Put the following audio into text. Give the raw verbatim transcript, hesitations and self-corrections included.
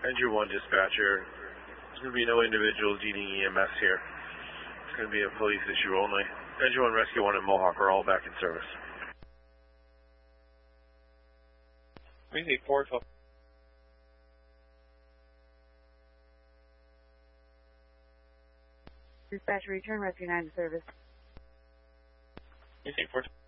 Engine one dispatcher, there's going to be no individuals needing E M S here. It's going to be a police issue only. Engine one, Rescue one, and Mohawk are all back in service. We need four twelve. Dispatcher, return Rescue nine to service. We need four twelve.